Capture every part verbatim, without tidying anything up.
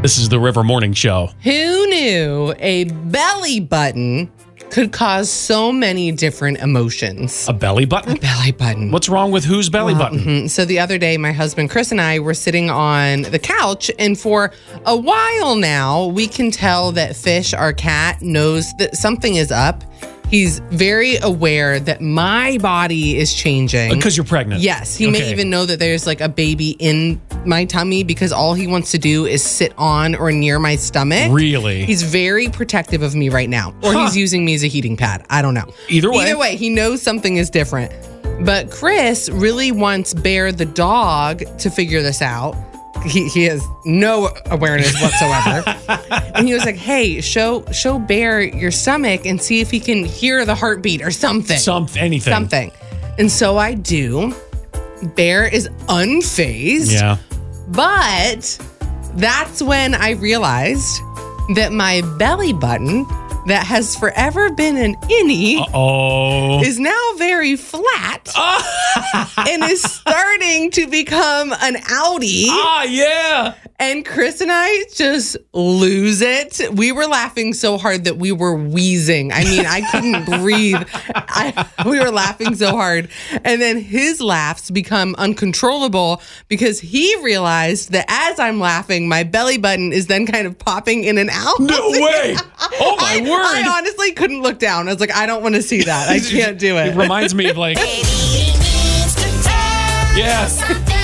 This is the River Morning Show. Who knew a belly button could cause so many different emotions? A belly button? A belly button. What's wrong with whose belly Well, button? mhm. So the other day, my husband Chris and I were sitting on the couch, and for a while now, we can tell that Fish, our cat, knows that something is up. He's very aware that my body is changing. Because you're pregnant. Yes. He Okay. may even know that there's like a baby in my tummy because all he wants to do is sit on or near my stomach. Really? He's very protective of me right now. Or Huh. he's using me as a heating pad. I don't know. Either way. Either way, he knows something is different. But Chris really wants Bear the dog to figure this out. He he has no awareness whatsoever. And he was like, hey, show show Bear your stomach and see if he can hear the heartbeat or something. Some, anything. Something. And so I do. Bear is unfazed. Yeah. But that's when I realized that my belly button that has forever been an innie Uh-oh. is now very flat and is starting to become an outie. Ah, yeah. And Chris and I just lose it. We were laughing so hard that we were wheezing. I mean, I couldn't breathe. I, we were laughing so hard. And then his laughs become uncontrollable because he realized that as I'm laughing, my belly button is then kind of popping in and out. No way. Oh, my I, word. I honestly couldn't look down. I was like, I don't want to see that. I can't do it. It reminds me of like... Yes.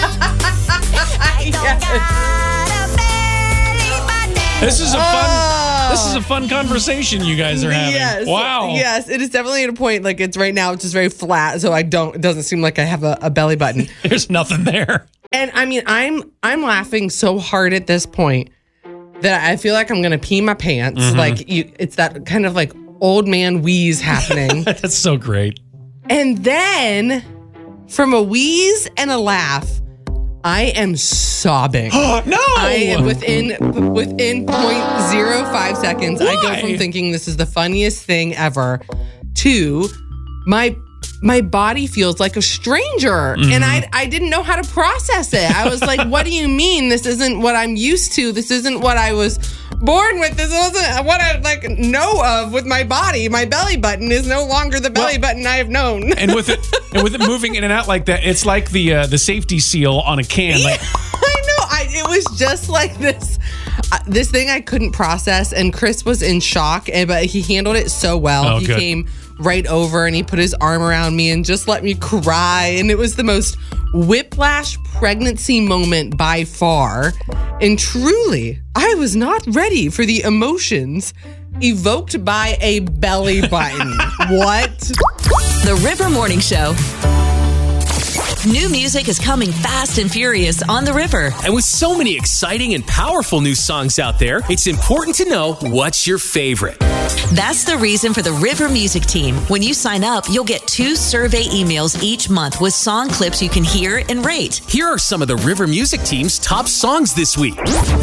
This is a fun. This is a fun conversation you guys are having. Yes. Wow. Yes, it is definitely at a point like it's right now. It's just very flat, so I don't. It doesn't seem like I have a, a belly button. There's nothing there. And I mean, I'm I'm laughing so hard at this point that I feel like I'm gonna pee my pants. Mm-hmm. Like you, it's that kind of like old man wheeze happening. That's so great. And then from a wheeze and a laugh, I am sobbing. No. I am within within point zero five seconds. I go Why? from thinking this is the funniest thing ever to my my body feels like a stranger, Mm-hmm. and I I didn't know how to process it. I was like, "What do you mean? This isn't what I'm used to. This isn't what I was born with. This wasn't what I like know of with my body. My belly button is no longer the belly Well, button I have known." And with it, and with it moving in and out like that, it's like the uh, the safety seal on a can. Like, I know. I, it was just like this, uh, this thing I couldn't process, and Chris was in shock, and but he handled it so well. Oh, he good. came right over and he put his arm around me and just let me cry, and it was the most whiplash pregnancy moment by far. And truly, I was not ready for the emotions evoked by a belly button. What? The River Morning Show. New music is coming fast and furious on the river. And with so many exciting and powerful new songs out there, it's important to know what's your favorite. That's the reason for the River Music Team. When you sign up, you'll get two survey emails each month with song clips you can hear and rate. Here are some of the River Music Team's top songs this week.